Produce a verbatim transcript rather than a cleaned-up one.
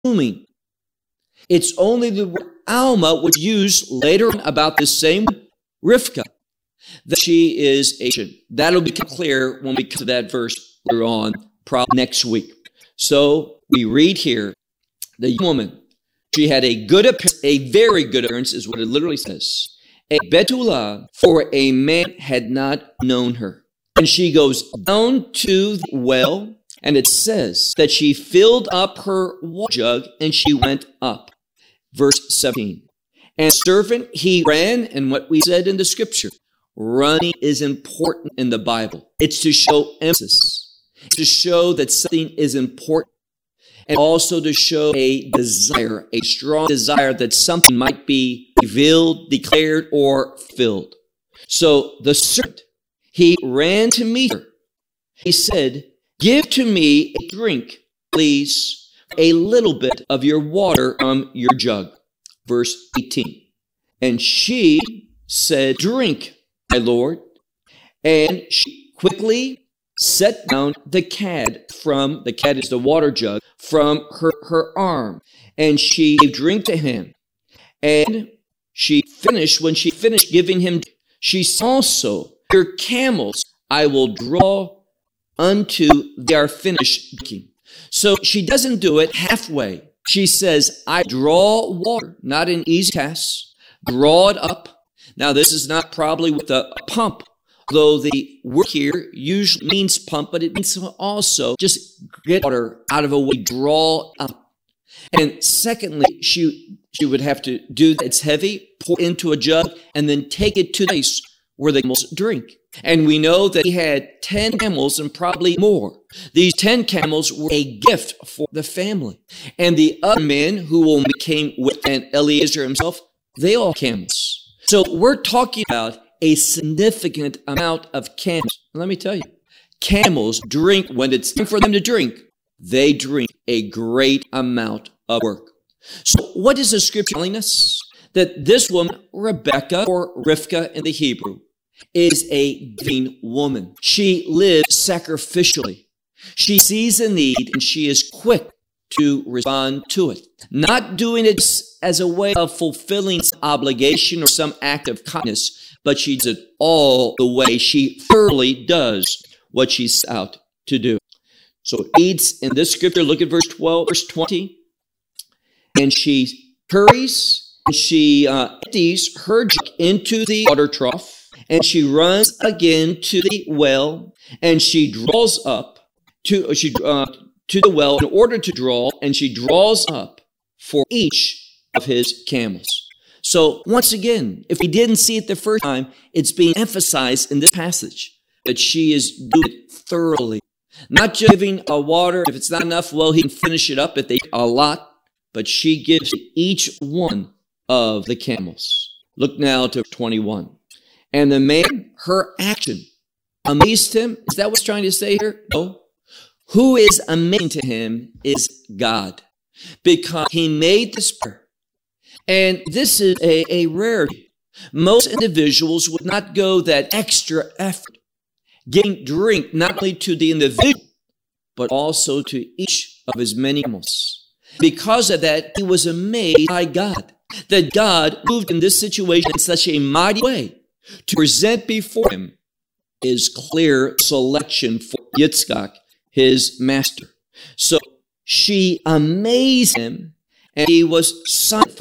assuming. It's only the word Alma was used later on about the same Rivka, that she is Asian. That'll become clear when we come to that verse later on, probably next week. So we read here, the young woman, she had a good appearance, a very good appearance is what it literally says. A Betula, for a man had not known her. And she goes down to the well, and it says that she filled up her water jug and she went up. Verse seventeen. And servant, he ran, and what we said in the scripture, running is important in the Bible. It's to show emphasis, to show that something is important, and also to show a desire, a strong desire that something might be revealed, declared, or filled. So the servant, he ran to meet her. He said, give to me a drink, please, a little bit of your water from your jug. Verse eighteen. And she said, drink, my Lord. And she quickly set down the cad from, the cad is the water jug, from her, her arm. And she gave drink to him. And she finished, when she finished giving him, she said also, your camels I will draw unto they are finished drinking. So she doesn't do it halfway. She says, I draw water, not an easy task, draw it up. Now, this is not probably with a pump, though the word here usually means pump, but it means also just get water out of a way, draw up. And secondly, she, she would have to do that. It's heavy, pour into a jug, and then take it to the place where the camels drink. And we know that he had ten camels and probably more. These ten camels were a gift for the family. And the other men who came with and Eliezer himself, they all camels. So we're talking about a significant amount of camels. Let me tell you, camels drink when it's time for them to drink. They drink a great amount of work. So what is the scripture telling us? That this woman, Rebecca or Rivka in the Hebrew, is a giving woman. She lives sacrificially. She sees a need and she is quick to respond to it. Not doing it as a way of fulfilling some obligation or some act of kindness, but she does it all the way. She thoroughly does what she's out to do. So it reads in this scripture, look at verse twelve, verse twenty. And she hurries and she uh, empties her jug into the water trough. And she runs again to the well, and she draws up to she uh, to the well in order to draw, and she draws up for each of his camels. So once again, if we didn't see it the first time, it's being emphasized in this passage that she is doing it thoroughly, not just giving a water. If it's not enough, well, he can finish it up if they a lot, but she gives each one of the camels. Look now to twenty-one. And the man, her action, amazed him. Is that what's trying to say here? No. Who is amazing to him is God, because he made this prayer. And this is a, a rarity. Most individuals would not go that extra effort, giving drink not only to the individual, but also to each of his many animals. Because of that, he was amazed by God, that God moved in this situation in such a mighty way to present before him his clear selection for Yitzchak, his master. So she amazed him, and he was silent